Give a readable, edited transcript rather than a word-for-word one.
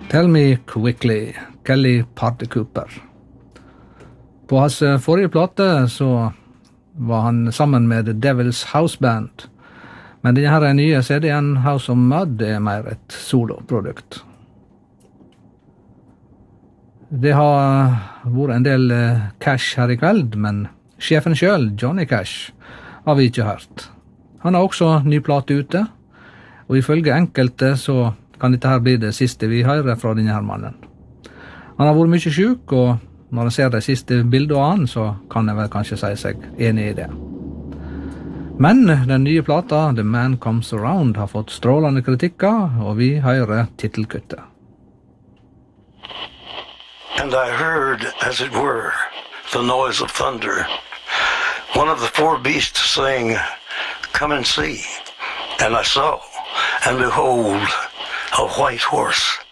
Tell Me Quickly, Kelly Party Cooper. På hans forrige plate så var han sammen med The Devil's House Band. Men denne her nye CD-en, House of Mud, er mer et soloprodukt. Det har vært en del Cash her i kveld, men sjefen selv, Johnny Cash, har vi ikke hørt. Han har også ny plate ute, og ifølge enkelte så kan dette her bli det siste vi hører fra denne her mannen. Han har vært mye syk, og når han ser de siste bildene av han, så kan jeg vel kanskje si seg enig i det. Men den nye plata, The Man Comes Around, har fått strålende kritikker, og vi hører titelkuttet. And I heard, as it were, the noise of thunder. One of the four beasts saying, "Come and see." And I saw, and behold, a white horse.